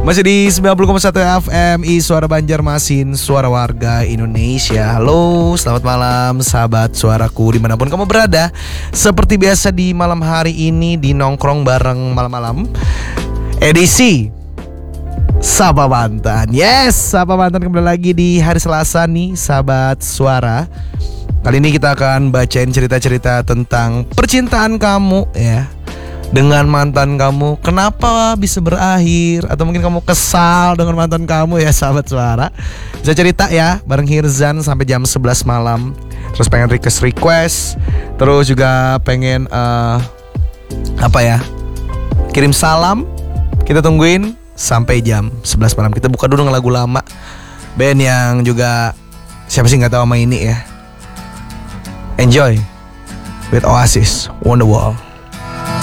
Masih di 90,1 FM Suara Banjarmasin, suara warga Indonesia. Halo, selamat malam sahabat suaraku dimanapun kamu berada. Seperti biasa di malam hari ini di nongkrong bareng malam-malam edisi Sapa Mantan. Yes, Sapa Mantan kembali lagi di hari Selasa nih sahabat suara. Kali ini kita akan bacain cerita-cerita tentang percintaan kamu ya, dengan mantan kamu. Kenapa bisa berakhir, atau mungkin kamu kesal dengan mantan kamu ya sahabat suara. Bisa cerita ya bareng Hirzan sampai jam 11 malam. Terus pengen request, terus juga pengen kirim salam. Kita tungguin sampai jam 11 malam. Kita buka dulu dengan lagu lama, band yang juga siapa sih gak tahu sama ini ya. Enjoy with Oasis, Wonderwall.